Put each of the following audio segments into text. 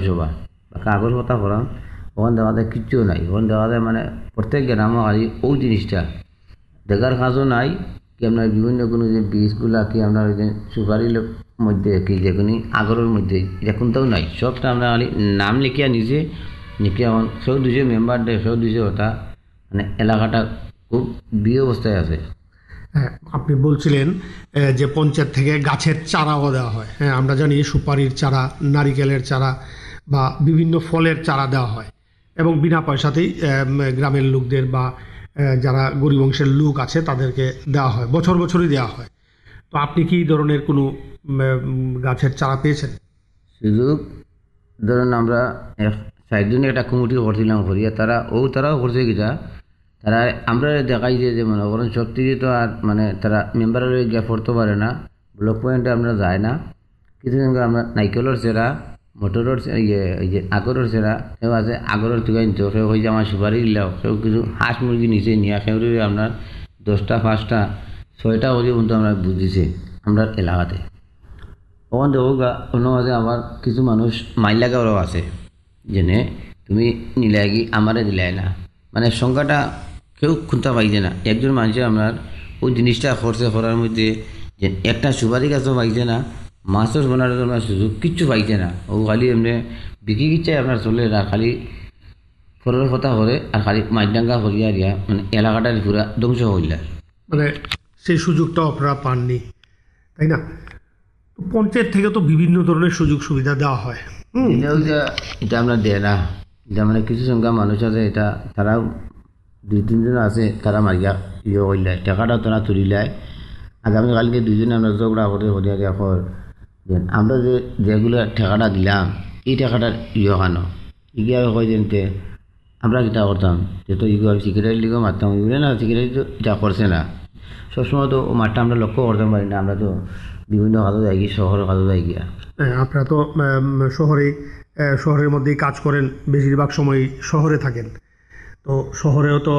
সভা বা কাগজ কথা করাম ওখান দেখা যায় কিচ্ছু নাই ওখান দেখা যায় মানে প্রত্যেক গ্রামে খালি ওই জিনিসটা দেখার কাজও নাই কি আপনার বিভিন্ন কোনো যে বীজগুলা কি আপনার ওই যে সুপারির মধ্যে কি যে কোনো আগরের মধ্যে এটা কোনটাও নাই সবটা আমরা খালি নাম লিখিয়া নিজে লিখে আমার সেও দুশো মেম্বার দেয় সেও দুশো ওটা মানে এলাকাটা খুব বিয়ে অবস্থায় আছে। হ্যাঁ, আপনি বলছিলেন যে পঞ্চায়েত থেকে গাছের চারাও দেওয়া হয়। হ্যাঁ, আমরা জানি সুপারির চারা, নারিকেলের চারা বা বিভিন্ন ফলের চারা দেওয়া হয় এবং বিনা পয়সাতেই গ্রামের লোকদের বা যারা গরিব অংশের লোক আছে তাদেরকে দেওয়া হয়, বছর বছরই দেওয়া হয়। তো আপনি কি এই ধরনের কোনো গাছের চারা পেয়েছেন? সুযোগ ধরুন আমরা সাইডজনে একটা কমিটি করছিলাম করিয়া তারাও করছে কিটা তারা আমরা দেখাইছে যে মনে করেন সব থেকে তো আর মানে তারা মেম্বারের গিয়ে পড়তে পারে না ব্লক পয়েন্টে আমরা যাই না কিছু আমরা নাইকেলের সেরা মোটরের ওই যে আগরের সেরা সেও আছে আগরের থেকে নিতে সেও হয়ে যে আমার সুপারি দিলাও সেও কিছু হাঁস মুরগি নিচে নিয়ে সেগুলি আপনার 10টা 5টা 6টা পর্যন্ত আমরা বুঝিছি আমরা এলাকাতে ওখান দেখো অন্য মাঝে আবার কিছু মানুষ মাইলাগারও আছে যেনে তুমি নিলাই কি আমারে দিলাই না মানে সংখ্যাটা কেউ খুঁজতে পাইছে না একজন মানুষের আপনার ওই জিনিসটা খরচে করার মধ্যে যে একটা সুপারি গাছও পাইছে না মাছও বোনার জন্য সুযোগ কিচ্ছু পাইছে না ও খালি এমনি বিক্রি কিচ্ছাই আপনার চলে আর খালি ফলের কথা করে আর খালি মাইডাঙ্গা করিয়া দিয়া মানে এলাকাটার পুরা ধ্বংস হইল মানে সেই সুযোগটাও আপনারা পাননি, তাই না? তো পঞ্চায়েত থেকে তো বিভিন্ন ধরনের সুযোগ সুবিধা দেওয়া হয়। এটা আমরা দেয় না এটা মানে কিছু সংখ্যা মানুষ আছে এটা তারাও 2-3 জন আছে তারা মারিয়া ইয়ে করলে টাকাটাও তারা তুলিলায় আগামীকালকে 2জনে আমরা ঝগড়া করে হরিয়া দিয়া কর যে আমরা যেগুলো টাকাটা দিলাম এই টাকাটার ইয়ে খানো ইগিয়া কয় যেনতে আমরা কিটা করতাম যেহেতু ইগো সিগারেট লিগো মারতাম ইগুলো না সিগারেট তো এটা করছে না সবসময় তো ও মাঠটা আমরা লক্ষ্য করতে পারি না আমরা তো বিভিন্ন কাজে যাই গিয়ে শহরের কাজে যাই গিয়া। আপনারা তো শহরের মধ্যেই কাজ করেন, বেশিরভাগ সময় শহরে থাকেন। তো শহরেও তো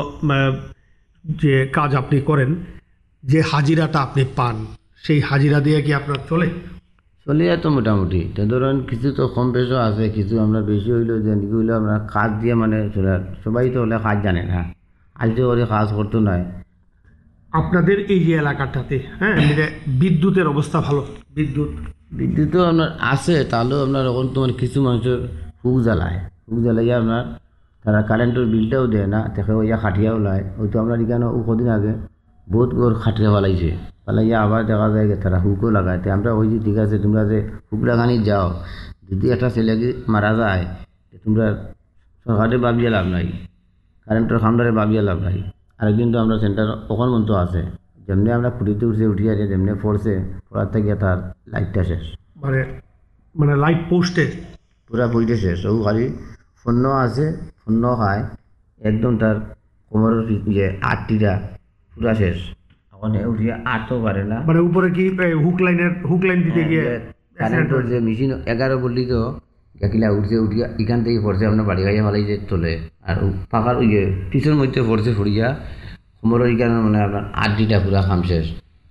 যে কাজ আপনি করেন, যে হাজিরাটা আপনি পান সেই হাজিরা দিয়ে কি আপনার চলে? চলে যায় তো মোটামুটি তো ধরুন কিছু তো কম বেশও আছে কিছু আমরা বেশি হইলেও যে হইলেও আমরা কাজ দিয়ে মানে চলে সবাই তো হলে কাজ জানে না আজকে ওরে কাজ করতো নয়। আপনাদের এই যে এলাকাটাতে হ্যাঁ বিদ্যুতের অবস্থা ভালো? বিদ্যুৎও আপনার আছে তাহলেও আপনার এখন তোমার কিছু মানুষের হুক জ্বালাইয়া আপনার তারা কারেন্টের বিলটাও দেয় না দেখে ওইয়া খাটিয়াও লায় হয়তো আমরা এখানে কদিন আগে বহুত গোর খাটিয়া পালাইয়া আবার দেখা যায় তারা হুকও লাগায় আমরা ওই যে ঠিক আছে তোমরা যে হুক লাগানি যাও যদি একটা ছেলেকে মারা যায় তোমরা সরকারে ভাবিয়া লাভ নাই কারেন্টের খামদারে ভাবিয়া লাভ নাই আর কিন্তু আমরা সেন্টার ওখান মন্ত আছে যেমনি আমরা খুঁটিতে উঠিয়া যেমনি পড়ার থেকে তার লাইটটা শেষ মানে লাইট পোস্টে পুরা বইটা শেষ ও খালি ফন্য আছে ফন্য খায় একদম তার কোমরের ইয়ে আটটিটা পুরা শেষ ওখানে উঠিয়া আটতেও পারে না মানে উপরে কি হুক লাইন দিতে গিয়ে কারেন্টের যে মেশিন 11 বললি তো একিলা উঠিয়া এখান থেকে পড়ছে আপনার বাড়ি গাইয়া মালাই যে চলে আর পাখার ইয়ে পিছনের মধ্যে পড়ছে ফুড়িয়া কোমরের এখানে মানে আপনার আটটিটা পুরা খাম শেষ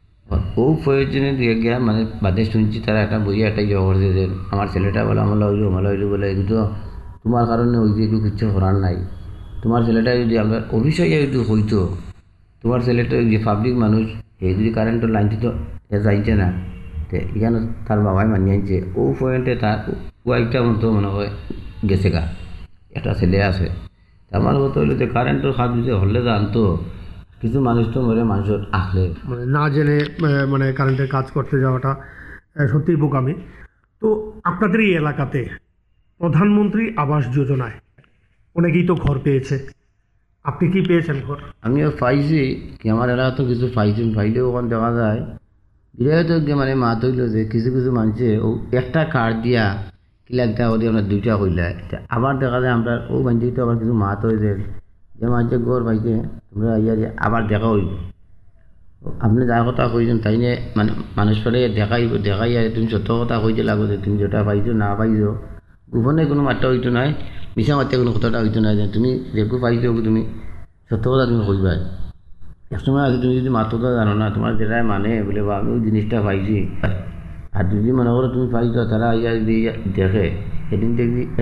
ও প্রয়োজনে দিয়ে গিয়া মানে বাদে শুনছি তারা একটা বইয়া একটা ইয়ে করছে যে আমার ছেলেটা বলে আমার হইলো বলে এগুলো তো তোমার কারণে ওই যে কিছু করার নাই তোমার ছেলেটা যদি আমরা অফিসে যদি হইতো তোমার ছেলেটা যে পাবলিক মানুষ এই যদি কারেন্টের লাইনটি তো যাইছে না তো এখানে তার বাবাই মানিয়ে আনছে ও পয়েন্টে তার ওয়াইফটা মতো মনে হয় গেছে গা একটা ছেলে আছে আমার মতো হইলে যে কারেন্টের খাত যদি হলে জানতো কিছু মানুষ তো মরে মানুষের আসলে মানে না জেনে মানে কারেন্টের কাজ করতে যাওয়াটা সত্যিই বোকামি। তো আপনাদের এই এলাকাতে প্রধানমন্ত্রী আবাস যোজনায় অনেকেই তো ঘর পেয়েছে, আপনি কি পেয়েছেন ঘর? আমিও পাইছি কি আমার এলাকা তো কিছু পাইলেও ওখানে দেখা যায় বিরাট মানে মা তৈল যে কিছু মানুষে ও একটা কার্ড দিয়া কিলাকটা ওদের আমরা 2টা কইলায় আবার দেখা যায় আমরা ও মানুষ তো আবার কিছু মাত হয়ে যায় যে মানুষের ঘর পাইছে তোমরা ইয়া আবার দেখা হইব আপনি যার কথা কইছেন তাই নিয়ে মানে মানুষ পরে দেখাইয়া তুমি সত্য কথা কইতে লাগো যে তুমি যেটা পাইছো না পাইছো গোপনে কোনো মাত্রা হইতো নাই মিশা মাত্রা কোনো কথাটা হইতো নাই যে তুমি যেগুলো পাইছো তুমি সত্য কথা তুমি কইবা একসময় আছে তুমি যদি মাত্রটা জানো না তোমার যেটাই মানে বলে বা আমি ওই জিনিসটা পাইছি আর যদি মনে করো তুমি পাইছো তারা ইয়া যদি দেখে সেদিন দেখবি